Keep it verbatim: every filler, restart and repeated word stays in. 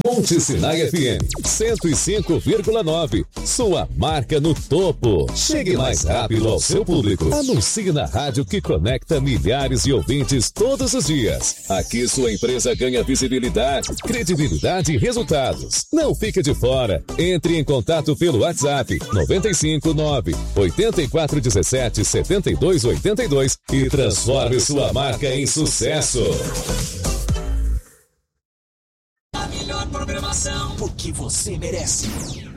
Ponte Sinai F M cento e cinco vírgula nove. Sua marca no topo. Chegue mais rápido ao seu público. Anuncie na rádio que conecta milhares de ouvintes todos os dias. Aqui sua empresa ganha visibilidade, credibilidade e resultados. Não fique de fora. Entre em contato pelo WhatsApp nove cinco nove, oito quatro um sete, sete dois oito dois e transforme sua marca em sucesso. A melhor programação, porque você merece.